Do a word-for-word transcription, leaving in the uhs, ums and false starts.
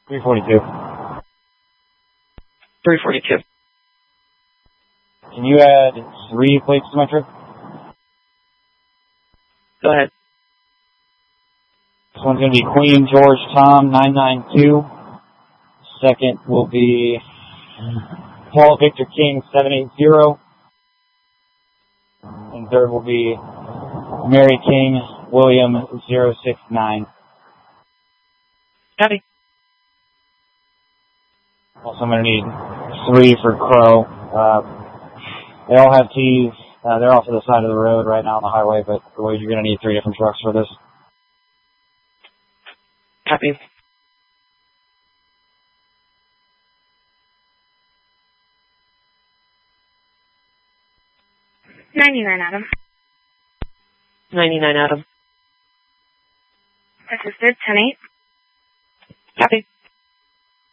three forty-two. three forty-two. Can you add three plates to my trip? Go ahead. This one's going to be Queen George Tom nine nine two. Second will be Paul Victor King seven eight zero. And third will be Mary King William zero six nine. Copy. Also, I'm going to need three for Crow. Uh, they all have T's. Uh, they're off to the side of the road right now on the highway, but you're going to need three different trucks for this. Copy. ninety-nine, Adam. ninety-nine, Adam. Assisted, ten eight.